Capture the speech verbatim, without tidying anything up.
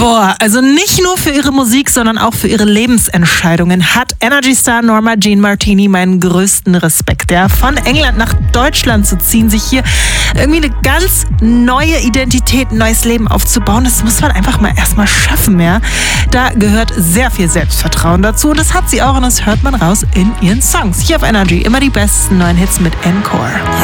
Boah, also nicht nur für ihre Musik, sondern auch für ihre Lebensentscheidungen hat Energy-Star Norma Jean Martini meinen größten Respekt. Ja. Von England nach Deutschland zu ziehen, sich hier irgendwie eine ganz neue Identität, ein neues Leben aufzubauen, das muss man einfach mal erstmal schaffen. Ja. Da gehört sehr viel Selbstvertrauen dazu und das hat sie auch und das hört man raus in ihren Songs. Hier auf Energy immer die besten neuen Hits mit Encore.